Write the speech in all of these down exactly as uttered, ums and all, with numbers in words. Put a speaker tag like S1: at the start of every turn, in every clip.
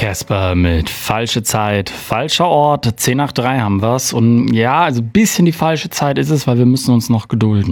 S1: Casper mit falsche Zeit, falscher Ort, zehn nach drei haben wir's. Und ja, also ein bisschen die falsche Zeit ist es, weil wir müssen uns noch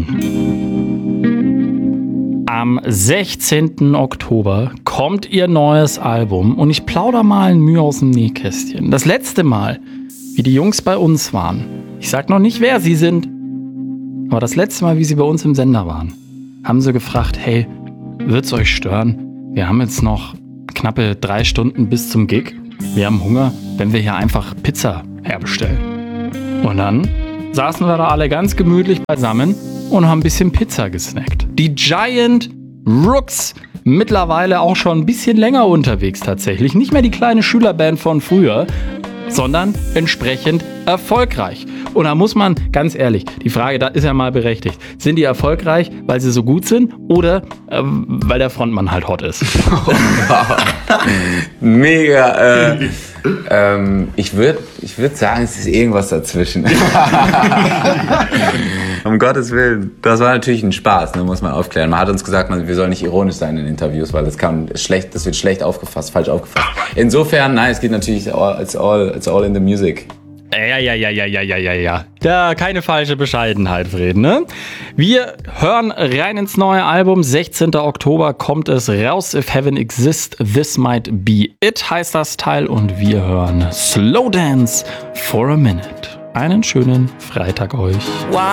S1: gedulden. Am sechzehnten Oktober kommt ihr neues Album und ich plauder mal ein Mühe aus dem Nähkästchen. Das letzte Mal, wie die Jungs bei uns waren, ich sag noch nicht, wer sie sind, aber das letzte Mal, wie sie bei uns im Sender waren, haben sie gefragt, hey, wird's euch stören? Wir haben jetzt noch knappe drei Stunden bis zum Gig. Wir haben Hunger, wenn wir hier einfach Pizza herbestellen. Und dann saßen wir da alle ganz gemütlich beisammen und haben ein bisschen Pizza gesnackt. Die Giant Rooks, mittlerweile auch schon ein bisschen länger unterwegs tatsächlich. Nicht mehr die kleine Schülerband von früher, sondern entsprechend erfolgreich. Und da muss man, ganz ehrlich, die Frage, da ist ja mal berechtigt, sind die erfolgreich, weil sie so gut sind oder äh, weil der Frontmann halt hot ist?
S2: Oh, wow. Mega. Äh, ähm, ich würde ich würd sagen, es ist irgendwas dazwischen. Um Gottes Willen. Das war natürlich ein Spaß, ne, muss man aufklären. Man hat uns gesagt, man, wir sollen nicht ironisch sein in Interviews, weil das, kann, schlecht, das wird schlecht aufgefasst, falsch aufgefasst. Insofern, nein, es geht natürlich, all, it's, all, it's all in the music.
S1: Ja, ja, ja, ja, ja, ja, ja, ja. Da keine falsche Bescheidenheit, Fred, ne? Wir hören rein ins neue Album. sechzehnten Oktober kommt es raus. If Heaven Exists, This Might Be It heißt das Teil. Und wir hören Slow Dance for a Minute. Einen schönen Freitag euch.